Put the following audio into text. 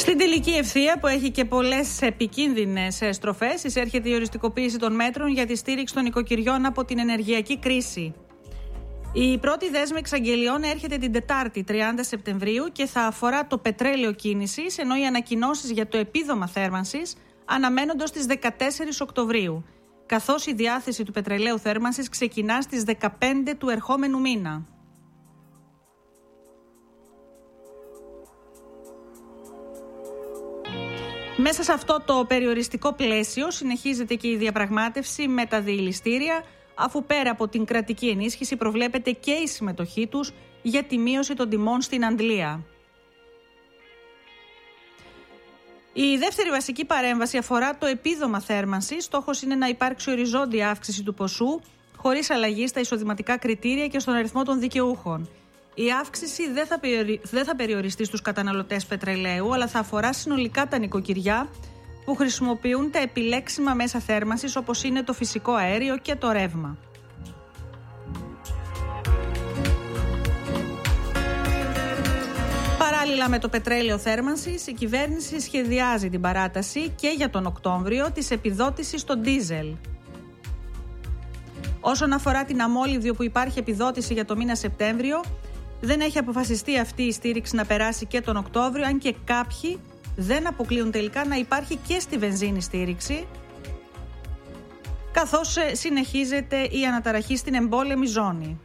Στην τελική ευθεία, που έχει και πολλές επικίνδυνες στροφές, εισέρχεται η οριστικοποίηση των μέτρων για τη στήριξη των οικοκυριών από την ενεργειακή κρίση. Η πρώτη δέσμη εξαγγελιών έρχεται την Τετάρτη, 30 Σεπτεμβρίου, και θα αφορά το πετρέλαιο κίνησης, ενώ οι ανακοινώσεις για το επίδομα θέρμανσης αναμένονται στις 14 Οκτωβρίου, καθώς η διάθεση του πετρελαίου θέρμανσης ξεκινά στις 15 του ερχόμενου μήνα. Μέσα σε αυτό το περιοριστικό πλαίσιο συνεχίζεται και η διαπραγμάτευση με τα διηληστήρια, αφού πέρα από την κρατική ενίσχυση προβλέπεται και η συμμετοχή τους για τη μείωση των τιμών στην αντλία. Η δεύτερη βασική παρέμβαση αφορά το επίδομα θέρμανσης. Στόχος είναι να υπάρξει οριζόντια αύξηση του ποσού, χωρίς αλλαγή στα εισοδηματικά κριτήρια και στον αριθμό των δικαιούχων. Η αύξηση δεν θα περιοριστεί στους καταναλωτές πετρελαίου, αλλά θα αφορά συνολικά τα νοικοκυριά που χρησιμοποιούν τα επιλέξιμα μέσα θέρμανσης, όπως είναι το φυσικό αέριο και το ρεύμα. Παράλληλα με το πετρέλαιο θέρμανσης, η κυβέρνηση σχεδιάζει την παράταση και για τον Οκτώβριο της επιδότησης στο ντίζελ. Όσον αφορά την αμόλυβδη, όπου υπάρχει επιδότηση για το μήνα Σεπτέμβριο, δεν έχει αποφασιστεί αυτή η στήριξη να περάσει και τον Οκτώβριο, αν και κάποιοι δεν αποκλείουν τελικά να υπάρχει και στη βενζίνη στήριξη, καθώς συνεχίζεται η αναταραχή στην εμπόλεμη ζώνη.